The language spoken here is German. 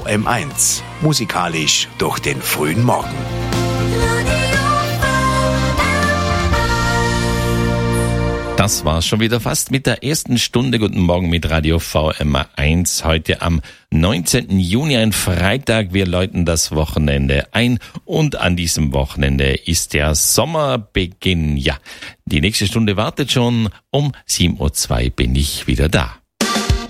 VM1. Musikalisch durch den frühen Morgen. Das war's schon wieder fast mit der ersten Stunde. Guten Morgen mit Radio VM1. Heute am 19. Juni, ein Freitag. Wir läuten das Wochenende ein und an diesem Wochenende ist der Sommerbeginn. Ja, die nächste Stunde wartet schon. Um 7:02 Uhr bin ich wieder da.